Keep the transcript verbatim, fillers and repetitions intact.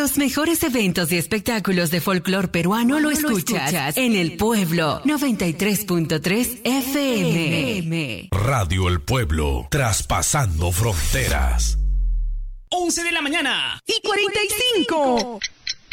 Los mejores eventos y espectáculos de folclor peruano lo escuchas en El Pueblo noventa y tres punto tres F M. Radio El Pueblo, traspasando fronteras. once de la mañana y cuarenta y cinco.